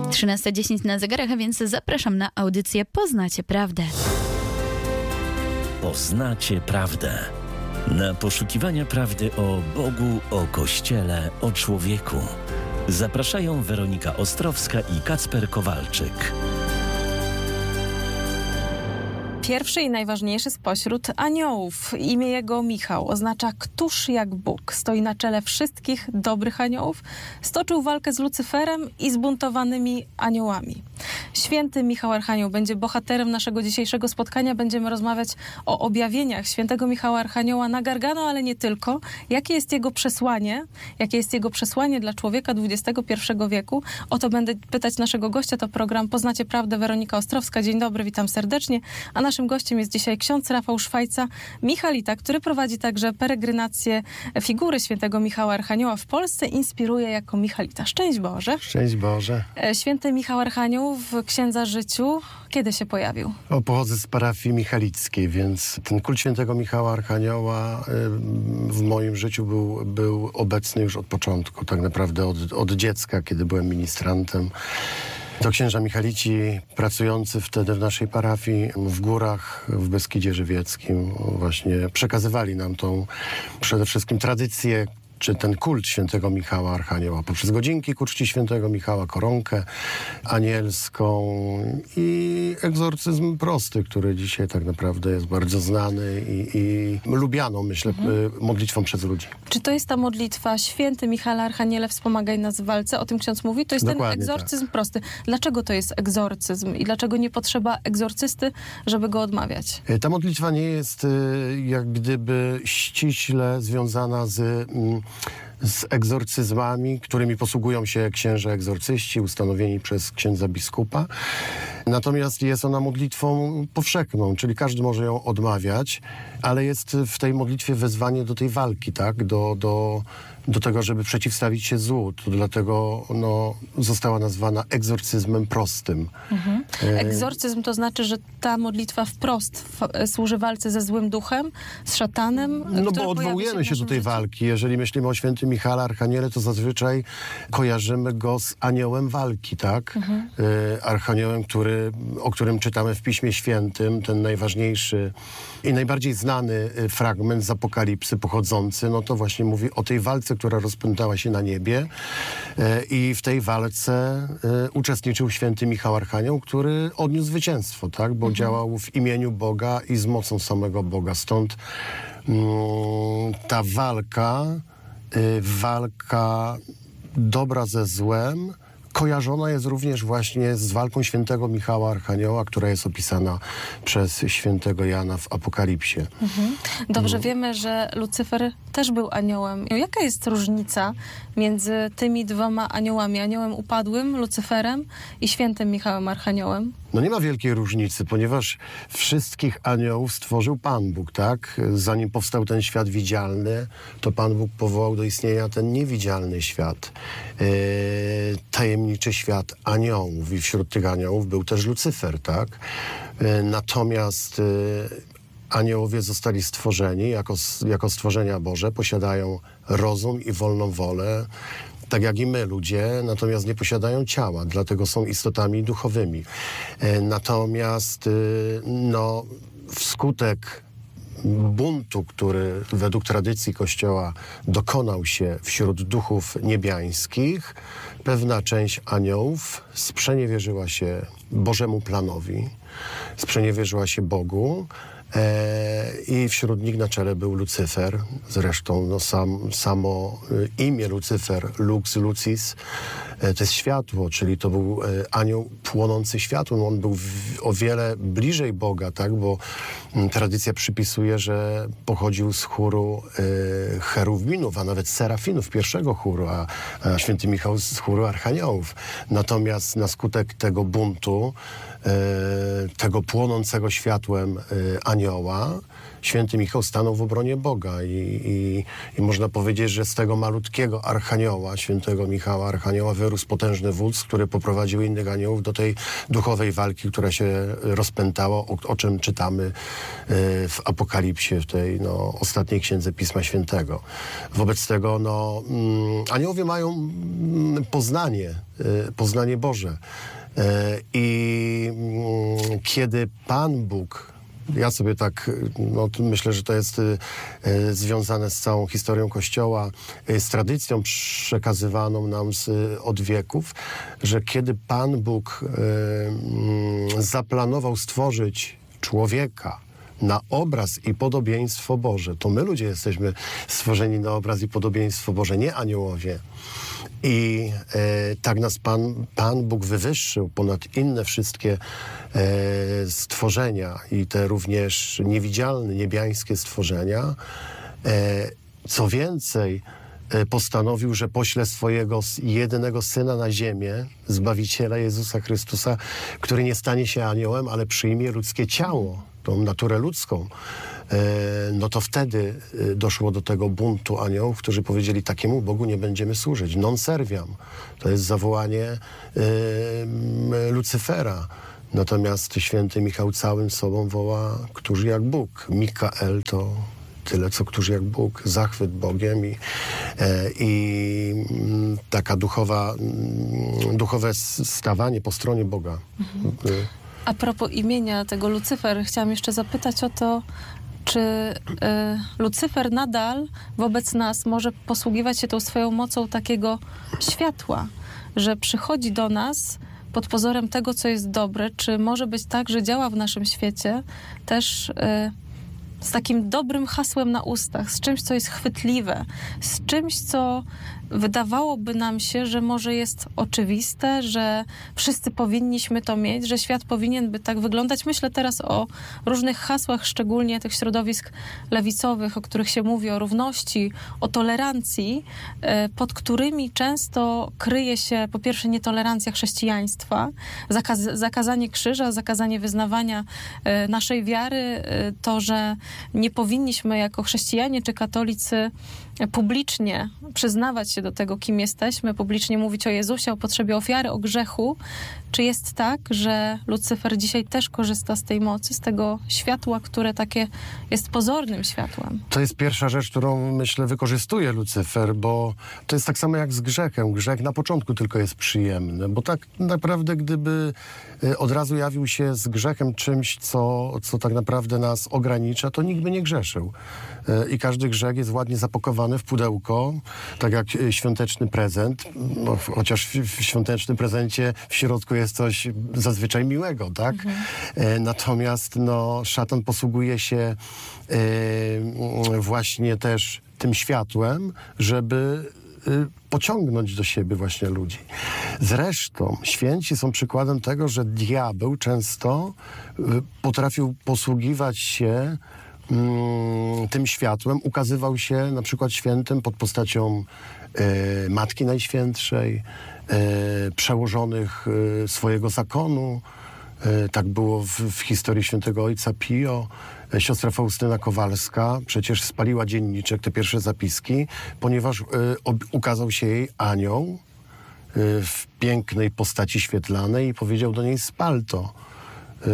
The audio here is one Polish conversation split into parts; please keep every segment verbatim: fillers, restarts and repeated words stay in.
trzynasta dziesięć na zegarach, a więc zapraszam na audycję Poznacie Prawdę. Poznacie Prawdę. Na poszukiwania prawdy o Bogu, o Kościele, o człowieku. Zapraszają Weronika Ostrowska i Kacper Kowalczyk. Pierwszy i najważniejszy spośród aniołów. Imię jego Michał oznacza któż jak Bóg. Stoi na czele wszystkich dobrych aniołów. Stoczył walkę z Lucyferem i zbuntowanymi aniołami. Święty Michał Archanioł będzie bohaterem naszego dzisiejszego spotkania. Będziemy rozmawiać o objawieniach świętego Michała Archanioła na Gargano, ale nie tylko. Jakie jest jego przesłanie? Jakie jest jego przesłanie dla człowieka dwudziestego pierwszego wieku? O to będę pytać naszego gościa. To program Poznacie Prawdę, Weronika Ostrowska. Dzień dobry, witam serdecznie. A naszym gościem jest dzisiaj ksiądz Rafał Szwajca, Michalita, który prowadzi także peregrinację figury świętego Michała Archanioła w Polsce. Inspiruje jako Michalita. Szczęść Boże. Szczęść Boże. Święty Michał Archanioł w księdza życiu kiedy się pojawił? O, pochodzę z parafii michalickiej, więc ten kult świętego Michała Archanioła w moim życiu był, był obecny już od początku, tak naprawdę od, od dziecka, kiedy byłem ministrantem. To księża michalici pracujący wtedy w naszej parafii w górach, w Beskidzie Żywieckim właśnie przekazywali nam tą przede wszystkim tradycję, czy ten kult świętego Michała Archanioła poprzez godzinki ku czci świętego Michała, koronkę anielską i egzorcyzm prosty, który dzisiaj tak naprawdę jest bardzo znany i, i lubianą, myślę, mhm. modlitwą przez ludzi. Czy to jest ta modlitwa Święty Michale Archaniele, wspomagaj nas w walce? O tym ksiądz mówi? To jest Dokładnie ten egzorcyzm tak. prosty. Dlaczego to jest egzorcyzm i dlaczego nie potrzeba egzorcysty, żeby go odmawiać? Ta modlitwa nie jest jak gdyby ściśle związana z... z egzorcyzmami, którymi posługują się księża egzorcyści ustanowieni przez księdza biskupa. Natomiast jest ona modlitwą powszechną, czyli każdy może ją odmawiać, ale jest w tej modlitwie wezwanie do tej walki, tak? Do, do, do tego, żeby przeciwstawić się złu. To dlatego no, została nazwana egzorcyzmem prostym. Mhm. Egzorcyzm to znaczy, że ta modlitwa wprost f- służy walce ze złym duchem, z szatanem? No bo odwołujemy się, się do tej życiu. walki. Jeżeli myślimy o świętym Michale Archaniele, to zazwyczaj kojarzymy go z aniołem walki, tak? Mhm. Archaniołem, który, o którym czytamy w Piśmie Świętym, ten najważniejszy i najbardziej znany fragment z Apokalipsy pochodzący, no to właśnie mówi o tej walce, która rozpętała się na niebie i w tej walce uczestniczył święty Michał Archanioł, który odniósł zwycięstwo, tak? Bo mhm. działał w imieniu Boga i z mocą samego Boga. Stąd mm, ta walka, y, walka dobra ze złem, kojarzona jest również właśnie z walką świętego Michała Archanioła, która jest opisana przez świętego Jana w Apokalipsie. Mhm. Dobrze no. wiemy, że Lucyfer też był aniołem. Jaka jest różnica między tymi dwoma aniołami, aniołem upadłym, Lucyferem i świętym Michałem Archaniołem? No nie ma wielkiej różnicy, ponieważ wszystkich aniołów stworzył Pan Bóg, tak? Zanim powstał ten świat widzialny, to Pan Bóg powołał do istnienia ten niewidzialny świat. Yy, tajemniczy świat aniołów i wśród tych aniołów był też Lucyfer, tak? Yy, natomiast yy, aniołowie zostali stworzeni jako, jako stworzenia Boże, posiadają rozum i wolną wolę, tak jak i my, ludzie, natomiast nie posiadają ciała, dlatego są istotami duchowymi. Natomiast no, wskutek buntu, który według tradycji Kościoła dokonał się wśród duchów niebiańskich, pewna część aniołów sprzeniewierzyła się Bożemu planowi, sprzeniewierzyła się Bogu, E, i wśród nich na czele był Lucyfer. Zresztą no, sam, samo imię Lucyfer, Lux Lucis, e, to jest światło, czyli to był e, anioł płonący światłem. On był w, o wiele bliżej Boga, tak? Bo m, tradycja przypisuje, że pochodził z chóru e, cherubinów, a nawet serafinów, pierwszego chóru, a, a święty Michał z chóru archaniołów. Natomiast na skutek tego buntu, e, tego płonącego światłem e, anioła, anioła, święty Michał stanął w obronie Boga i, i, i można powiedzieć, że z tego malutkiego archanioła, świętego Michała Archanioła, wyrósł potężny wódz, który poprowadził innych aniołów do tej duchowej walki, która się rozpętała, o, o czym czytamy y, w Apokalipsie, w tej no, ostatniej księdze Pisma Świętego. Wobec tego no, mm, aniołowie mają mm, poznanie, y, poznanie Boże. Y, I y, kiedy Pan Bóg, ja sobie tak, no myślę, że to jest y, y, związane z całą historią Kościoła, y, z tradycją przekazywaną nam z, y, od wieków, że kiedy Pan Bóg y, y, zaplanował stworzyć człowieka na obraz i podobieństwo Boże, to my ludzie jesteśmy stworzeni na obraz i podobieństwo Boże, nie aniołowie. I e, tak nas Pan, Pan Bóg wywyższył ponad inne wszystkie e, stworzenia i te również niewidzialne, niebiańskie stworzenia. E, co więcej, e, postanowił, że pośle swojego jedynego Syna na ziemię, Zbawiciela Jezusa Chrystusa, który nie stanie się aniołem, ale przyjmie ludzkie ciało, tą naturę ludzką. No to wtedy doszło do tego buntu aniołów, którzy powiedzieli, takiemu Bogu nie będziemy służyć. Non serviam. To jest zawołanie y, Lucyfera. Natomiast święty Michał całym sobą woła, któż jak Bóg. Mikael to tyle, co któż jak Bóg. Zachwyt Bogiem i, i taka duchowa, duchowe stawanie po stronie Boga. Mhm. A propos imienia tego Lucyfer, chciałam jeszcze zapytać o to, czy y, Lucyfer nadal wobec nas może posługiwać się tą swoją mocą takiego światła, że przychodzi do nas pod pozorem tego, co jest dobre, czy może być tak, że działa w naszym świecie też y, z takim dobrym hasłem na ustach, z czymś, co jest chwytliwe, z czymś, co wydawałoby nam się, że może jest oczywiste, że wszyscy powinniśmy to mieć, że świat powinien by tak wyglądać. Myślę teraz o różnych hasłach, szczególnie tych środowisk lewicowych, o których się mówi, o równości, o tolerancji, pod którymi często kryje się po pierwsze nietolerancja chrześcijaństwa, zakaz- zakazanie krzyża, zakazanie wyznawania naszej wiary, to, że nie powinniśmy jako chrześcijanie czy katolicy publicznie przyznawać się do tego, kim jesteśmy, publicznie mówić o Jezusie, o potrzebie ofiary, o grzechu. Czy jest tak, że Lucyfer dzisiaj też korzysta z tej mocy, z tego światła, które takie jest pozornym światłem? To jest pierwsza rzecz, którą, myślę, wykorzystuje Lucyfer, bo to jest tak samo jak z grzechem. Grzech na początku tylko jest przyjemny, bo tak naprawdę, gdyby od razu jawił się z grzechem czymś, co, co tak naprawdę nas ogranicza, to nikt by nie grzeszył. I każdy grzech jest ładnie zapakowany w pudełko, tak jak świąteczny prezent, no, chociaż w, w świątecznym prezencie w środku jest coś zazwyczaj miłego, tak? Mhm. E, natomiast no, szatan posługuje się e, właśnie też tym światłem, żeby e, pociągnąć do siebie właśnie ludzi. Zresztą święci są przykładem tego, że diabeł często e, potrafił posługiwać się tym światłem, ukazywał się na przykład świętym pod postacią e, Matki Najświętszej, e, przełożonych e, swojego zakonu. E, tak było w, w historii świętego ojca Pio. E, siostra Faustyna Kowalska przecież spaliła dzienniczek, te pierwsze zapiski, ponieważ e, ob, ukazał się jej anioł e, w pięknej postaci świetlanej i powiedział do niej: spal to. Yy,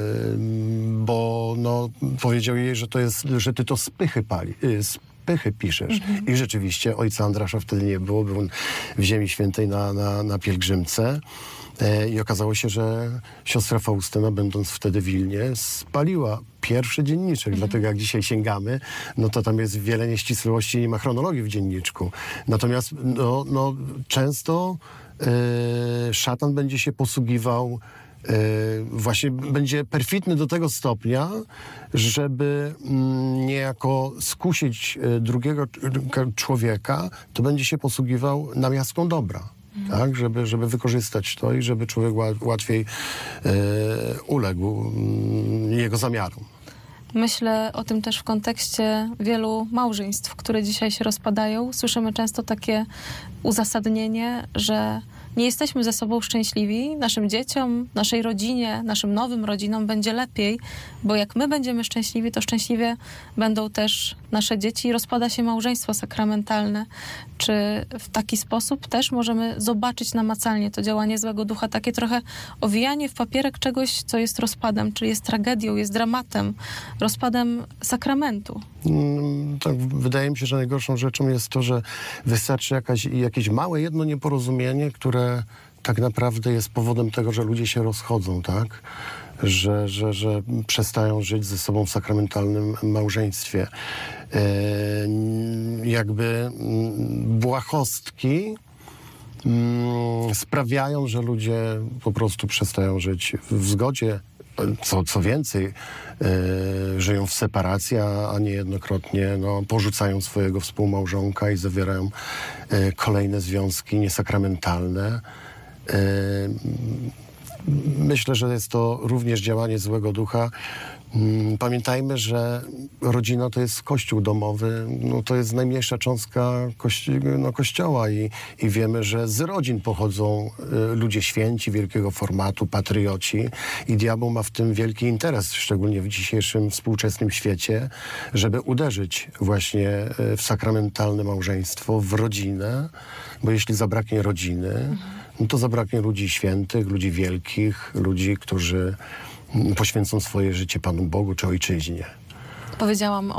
bo no, powiedział jej, że to jest, że ty to z pychy pali, yy, z pychy piszesz. Mhm. I rzeczywiście ojca Andrasza wtedy nie było, był w Ziemi Świętej na, na, na pielgrzymce. Yy, I okazało się, że siostra Faustyna, będąc wtedy w Wilnie, spaliła pierwszy dzienniczek. Mhm. Dlatego jak dzisiaj sięgamy, no to tam jest wiele nieścisłości, nie ma chronologii w dzienniczku. Natomiast no, no, często yy, szatan będzie się posługiwał, właśnie będzie perfidny do tego stopnia, żeby niejako skusić drugiego człowieka, to będzie się posługiwał namiastką dobra. Mhm. Tak? Żeby, żeby wykorzystać to i żeby człowiek łatwiej e, uległ jego zamiarom. Myślę o tym też w kontekście wielu małżeństw, które dzisiaj się rozpadają. Słyszymy często takie uzasadnienie, że nie jesteśmy ze sobą szczęśliwi, naszym dzieciom, naszej rodzinie, naszym nowym rodzinom będzie lepiej, bo jak my będziemy szczęśliwi, to szczęśliwie będą też nasze dzieci i rozpada się małżeństwo sakramentalne. Czy w taki sposób też możemy zobaczyć namacalnie to działanie złego ducha, takie trochę owijanie w papierek czegoś, co jest rozpadem, czy jest tragedią, jest dramatem, rozpadem sakramentu? Mm, tak, wydaje mi się, że najgorszą rzeczą jest to, że wystarczy jakaś, jakieś małe jedno nieporozumienie, które tak naprawdę jest powodem tego, że ludzie się rozchodzą, tak? Że, że, że przestają żyć ze sobą w sakramentalnym małżeństwie. E, jakby błahostki mm, sprawiają, że ludzie po prostu przestają żyć w zgodzie. Co, co więcej, e, żyją w separacji, a, a niejednokrotnie no, porzucają swojego współmałżonka i zawierają e, kolejne związki niesakramentalne. E, Myślę, że jest to również działanie złego ducha. Pamiętajmy, że rodzina to jest kościół domowy, no to jest najmniejsza cząstka kości no, kościoła i, i wiemy, że z rodzin pochodzą y, ludzie święci, wielkiego formatu, patrioci i diabeł ma w tym wielki interes, szczególnie w dzisiejszym współczesnym świecie, żeby uderzyć właśnie y, w sakramentalne małżeństwo, w rodzinę, bo jeśli zabraknie rodziny, no to zabraknie ludzi świętych, ludzi wielkich, ludzi, którzy poświęcą swoje życie Panu Bogu czy Ojczyźnie. Powiedziałam o